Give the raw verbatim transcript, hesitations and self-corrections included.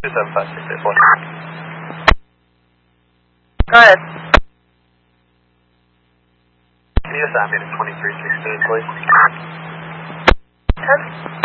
two seven five six eight four. Go ahead. Can you assign me to twenty-three sixteen, please? ten.